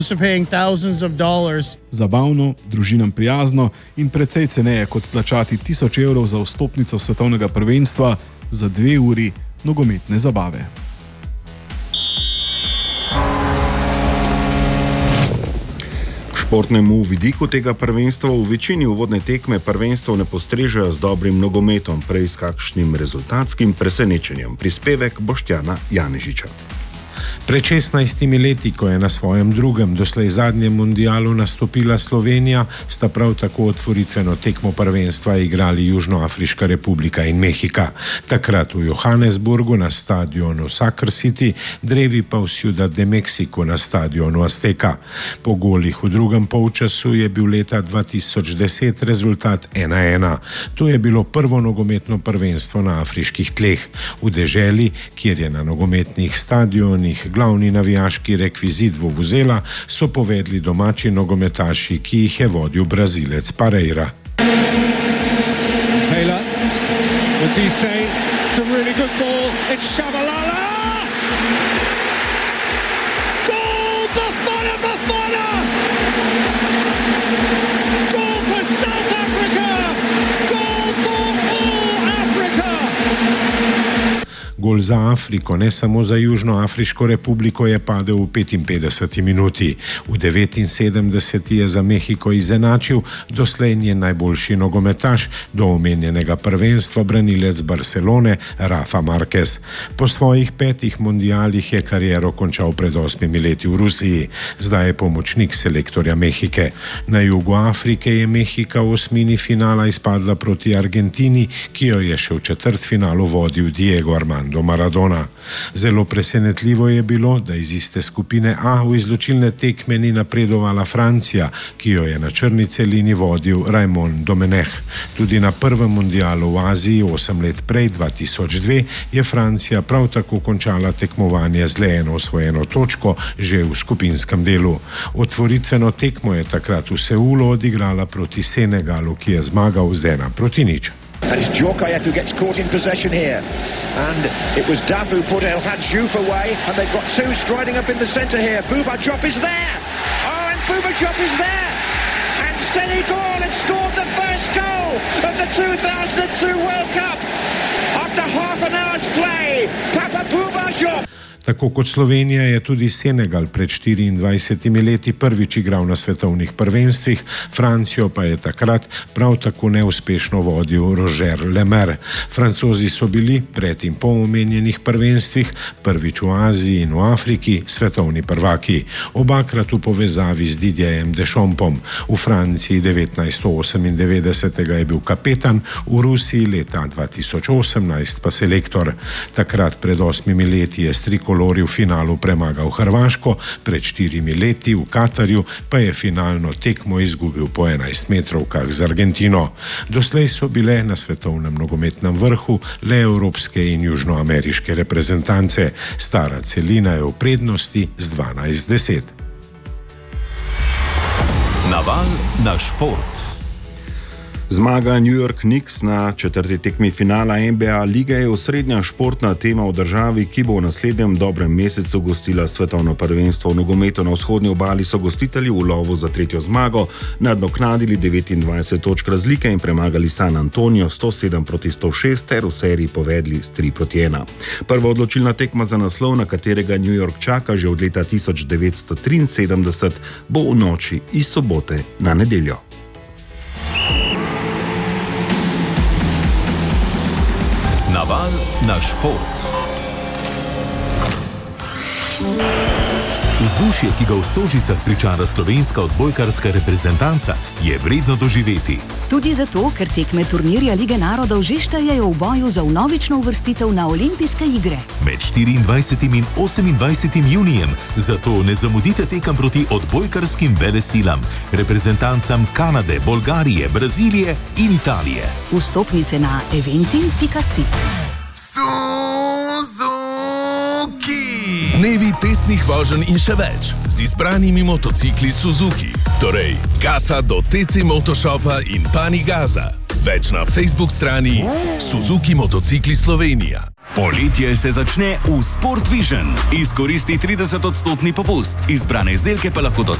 Zabavno, družinam prijazno in precej ceneje kot plačati 1000 evrov za vstopnico svetovnega prvenstva za 2 uri nogometne zabave. K športnemu vidiku tega prvenstva v večini uvodne tekme prvenstv ne postrežejo z dobrim nogometom, prej s kakšnim rezultatskim presenečenjem. Prispevek Boštjana Janežiča. Pred 16 leti, ko je na svojem drugem, doslej zadnjem mundialu nastopila Slovenija, sta prav tako otvoritveno tekmo prvenstva igrali Južnoafriška republika in Mehika. Takrat v Johannesburgu na stadionu Soccer City, drevi pa v Ciudad de Mexico na stadionu Azteca. Po golih v drugem polčasu je bil leta 2010 rezultat 1:1. To je bilo prvo nogometno prvenstvo na afriških tleh, v deželi, kjer je na nogometnih stadionih glavni navijaški rekvizit vuvuzela, so povedli domači nogometaši, ki jih je vodil Brazilec Pereira. Taylor, what's he say? It's a really good ball. It's Shabalala! Goal! Bafana! Bafana! Goal for South Africa! Goal for all Africa! Gol za Afriko, ne samo za Južnoafriško republiko, je padel v 55. minuti. V 79. je za Mehiko izenačil doslej njen najboljši nogometaš do omenjenega prvenstva branilec Barcelone Rafa Marquez. Po svojih 5 mundialih je kariero končal pred 8 leti v Rusiji. Zdaj je pomočnik selektorja Mehike. Na jugu Afrike je Mehika v osmini finala izpadla proti Argentini, ki jo je še v četrtfinalu vodil Diego Armando Maradona. Zelo presenetljivo je bilo, da iz iste skupine A v izločilne tekme ni napredovala Francija, ki jo je na črni celini vodil Raymond Domenech. Tudi na prvem mundialu v Aziji 8 let prej, 2002, je Francija prav tako končala tekmovanje z le eno osvojeno točko že v skupinskem delu. Otvoritveno tekmo je takrat v Seulu odigrala proti Senegalu, ki je zmagal z 1-0. And it's Djorkaeff who gets caught in possession here. And it was Daf who put El Hadj Diouf away. And they've got two striding up in the centre here. Bouba Diop is there. Oh, and Bouba Diop is there. And Senegal had scored the first goal of the 2002 World Cup. After half an hour's play, Papa Bouba Diop. Tako kot Slovenija je tudi Senegal pred 24 leti prvič igral na svetovnih prvenstvih, Francijo pa je takrat prav tako neuspešno vodil Roger Lemaire. Francozi so bili pred in po omenjenih prvenstvih prvič v Aziji in v Afriki svetovni prvaki, obakrat v povezavi z Didierjem Deschampsom. V Franciji 1998 je bil kapetan, v Rusiji leta 2018 pa selektor. Takrat pred 8 leti je v finalu premagal Hrvaško, pred 4 leti v Katarju pa je finalno tekmo izgubil po 11-metrovkah z Argentino. Doslej so bile na svetovnem nogometnem vrhu le evropske in južnoameriške reprezentance. Stara celina je v prednosti z 12-10. Naval na šport. Zmaga New York Knicks na četrti tekmi finala NBA lige je osrednja športna tema v državi, ki bo v naslednjem dobrem mesecu gostila svetovno prvenstvo v nogometu. Na vzhodni obali so gostitelji v lovu za tretjo zmago nadoknadili 29 točk razlike in premagali San Antonio 107-106 ter v seriji povedli s 3-1. Prva odločilna tekma za naslov, na katerega New York čaka že od leta 1973, bo v noči iz sobote na nedeljo. Naval na šport. Vzdušje, ki ga v Stožicah pričara slovenska odbojkarska reprezentanca, je vredno doživeti. Tudi zato, ker tekme turnirja Lige narodov že štejejo v boju za vnovično uvrstitev na olimpijske igre. Med 24. in 28. junijem, zato ne zamudite tekem proti odbojkarskim velesilam, reprezentancam Kanade, Bolgarije, Brazilije in Italije. Vstopnice na eventim.si. Dnevi testnih voženj in še več z izbranimi motocikli Suzuki. Torej, Gasa do TC Motoshopa in Pani Gaza. Več na Facebook strani Suzuki Motocikli Slovenija. Poletje se začne v Sport Vision. Izkoristi 30% popust. Izbrane izdelke pa lahko